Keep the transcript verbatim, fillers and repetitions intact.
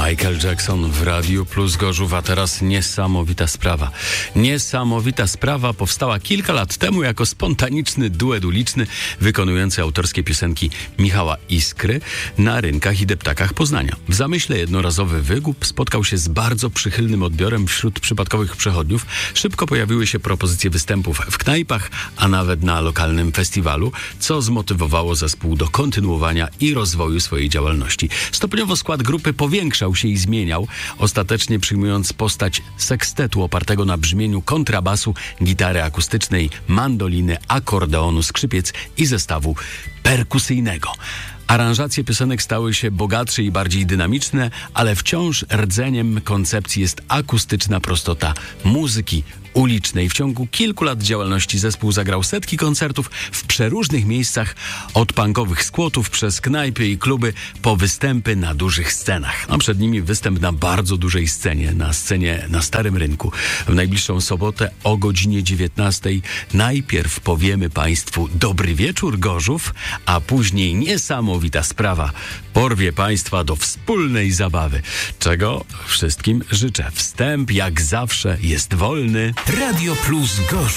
Michael Jackson w Radiu Plus Gorzów, a teraz niesamowita sprawa. Niesamowita sprawa powstała kilka lat temu jako spontaniczny duet uliczny wykonujący autorskie piosenki Michała Iskry na rynkach i deptakach Poznania. W zamyśle jednorazowy wygłup spotkał się z bardzo przychylnym odbiorem wśród przypadkowych przechodniów. Szybko pojawiły się propozycje występów w knajpach, a nawet na lokalnym festiwalu, co zmotywowało zespół do kontynuowania i rozwoju swojej działalności. Stopniowo skład grupy powiększał się i zmieniał, ostatecznie przyjmując postać sekstetu opartego na brzmieniu kontrabasu, gitary akustycznej, mandoliny, akordeonu, skrzypiec i zestawu perkusyjnego. Aranżacje piosenek stały się bogatsze i bardziej dynamiczne, ale wciąż rdzeniem koncepcji jest akustyczna prostota muzyki ulicznej. W ciągu kilku lat działalności zespół zagrał setki koncertów w przeróżnych miejscach, od punkowych skłotów przez knajpy i kluby po występy na dużych scenach. A przed nimi występ na bardzo dużej scenie, na scenie na Starym Rynku. W najbliższą sobotę o godzinie dziewiętnastej najpierw powiemy Państwu dobry wieczór Gorzów, a później niesamowita sprawa porwie Państwa do wspólnej zabawy, czego wszystkim życzę. Wstęp jak zawsze jest wolny. Radio Plus Gorzów.